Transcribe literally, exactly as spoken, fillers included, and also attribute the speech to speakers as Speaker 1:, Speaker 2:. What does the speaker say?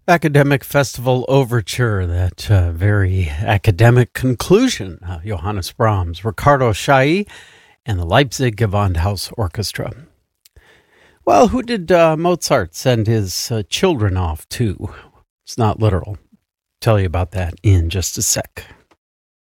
Speaker 1: Academic Festival Overture, that uh, very academic conclusion. Uh, Johannes Brahms, Ricardo Chailly, and the Leipzig Gewandhaus Orchestra. Well, who did uh, Mozart send his uh, children off to? It's not literal. Tell you about that in just a sec.